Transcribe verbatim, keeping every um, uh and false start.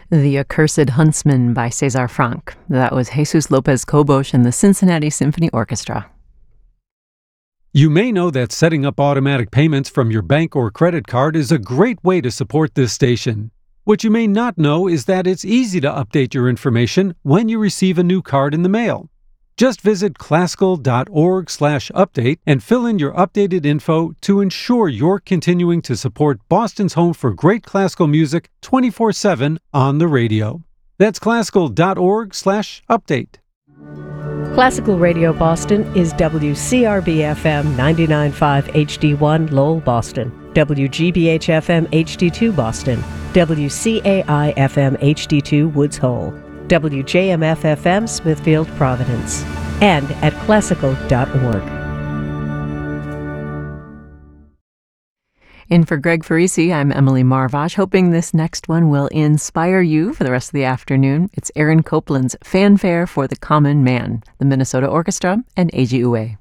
The Accursed Huntsman by Cesar Franck. That was Jesus Lopez Cobos and the Cincinnati Symphony Orchestra. You may know that setting up automatic payments from your bank or credit card is a great way to support this station. What you may not know is that it's easy to update your information when you receive a new card in the mail. Just visit classical.org slash update and fill in your updated info to ensure you're continuing to support Boston's home for great classical music twenty-four seven on the radio. That's classical.org slash update. Classical Radio Boston is W C R B F M ninety-nine point five H D one Lowell, Boston, W G B H F M H D two Boston, W C A I F M H D two Woods Hole, W J M F F M Smithfield, Providence, and at classical dot org. In for Greg Farisi, I'm Emily Marvash, hoping this next one will inspire you for the rest of the afternoon. It's Aaron Copland's Fanfare for the Common Man, the Minnesota Orchestra, and A G U A.